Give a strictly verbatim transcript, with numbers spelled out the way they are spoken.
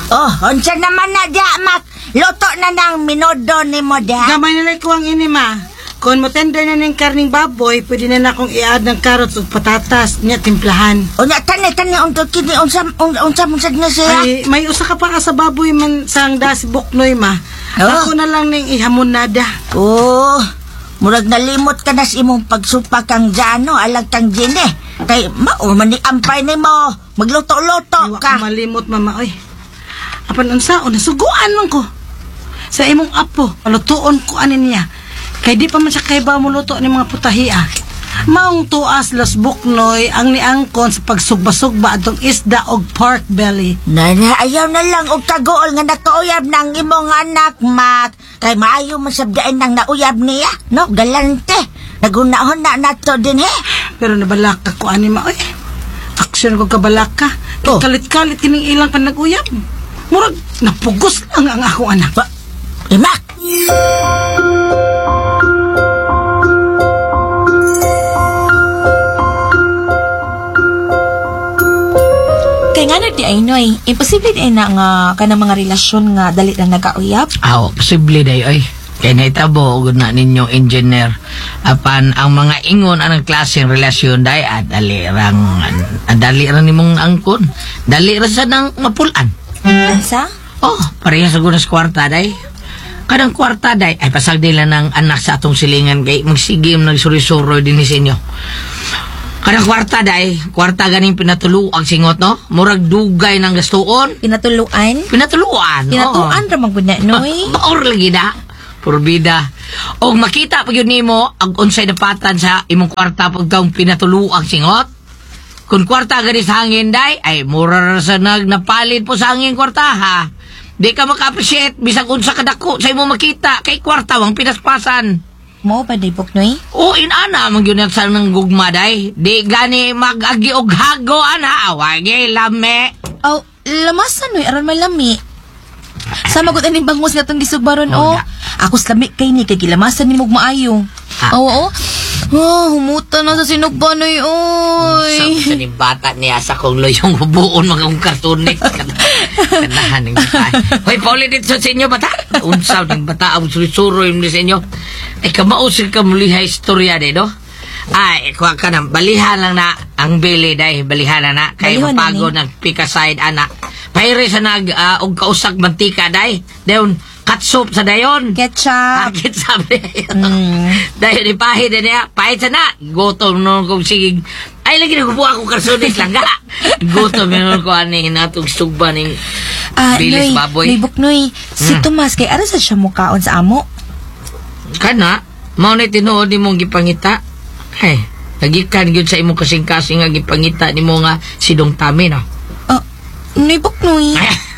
Oh, unsa naman na dia, Mak? Luto na ng minodo ni mo dia. Gamay na lang ko ang ini, ma. Kung mo tender na ng karning baboy, pwede na na akong i-add ng carrots o patatas niya timplahan. O na, tani, tani, unto kini, unsa, unsa mo sad na siya? Ay, may usa ka pa ka sa baboy man sang da si Buknoy, ma. Oh. Ako na lang ning ihamon nada. Oh, murag nalimot ka na sa imong pagsupa kang Jano, alag kang Jine. Kay, mao, maniampay ni mo. Magluto-luto Iwa ka. ko malimot, mama, oy. Apan unsa, o nasuguan man ko. Sa imong apo, palutuon ko anin niya. Kay di pa man siya kay ba mo luto ni mga putahia. Maong tuas Los Buknoy ang niangkon sa pagsugba-sugba atong isda og pork belly. Nana, ayaw na lang og kagool nga nakauyab ng imong anak, Mak. Kay maayo masabdain ng nauyab niya, no? Galante. Nagunahon na nato din, he. Pero nabalaka ko ani ma, oy. Aksyon ko kabalaka. Kay Oh. kalit-kalit kining ilang pan naguyab. Murag napugos lang ang akong anak. Ba? Eh, Mak. Kaya nga na di ay noy, imposible di ay na nga kanang mga relasyon nga dali lang nagauyab. Aw, posible day ay. Kaya naitabo, ugod na ninyong engineer. Apan, ang mga ingon anang klaseng relasyon day, at dali rang, at dali rang nimong angkon. Dali rang sa nang mapulan. Ansa? Oh, parehas sa gunas kwarta day. Kadang kwarta day, ay pasag nila ng anak sa atong silingan kay magsigim nagsuri-suro din sa inyo. Kadang kwarta day, kwarta ganing pinatulo ang singot, no? Murag dugay ng gastuon. Pinatuluan? Pinatuluan, Pinatuan ra man gud na noy. Maor lagi na. Purbida. O makita pag yun nimo ang unsay napatan sa imong kwarta pag taong pinatuluang singot. Kung kwarta gani sa hangin day, ay mura sa nag napalit po sa hangin kwarta ha. Di ka maka-appreciate bisag unsa kadako sa imong makita kay kwarta wang pinaspasan. Mao pa day Buknoy? O inana man gyud sa nang gugma day. Di gani mag-agi og hago ana awagi lame. Aw, lamasan noy aron malami. Sama gud aning bangos nga tong gisubaron Oh, oh. ya. Ako slami kay ni kay gilamasan ni mog maayo. Ah. Oo, oh. Ah, humuta na sa sinugba noy oy. Sa ni bata niya sa kong loyong hubuon mga kong kartunik. Kanahan ng bata. Hoy, paulit dito sa inyo, bata. Unsaw ng bata ang surisuro yung sa inyo. Ay, kamausin ka muliha istorya de, no? Ay, kuha ka na. Balihan lang na ang bili, day. Balihan na na. Kaya Balihan na mapago ni. nagpika-side, anak. Pahiri sa nag, uh, og kausak mantika, day. Dayon, katsup sa dayon. Ketchup. Akit sabi Mm. dahil ni pahid na niya, pahid sa na. Gotom nun kong sigig. Ay, lagi na kubuha akong karsunis lang ga. Gotom nun ko ani natong sugba ng Ah, bilis noy, baboy. noy Buknoy, si Hmm. Tomas kay ara sa siya mukaon sa amo. Kana, mao na tinuod ni mong gipangita. Ay, nagikan gyud sa imong kasing-kasing nga gipangita ni mo nga si Dong Tami, no? Ah, noy Buknoy. Ay,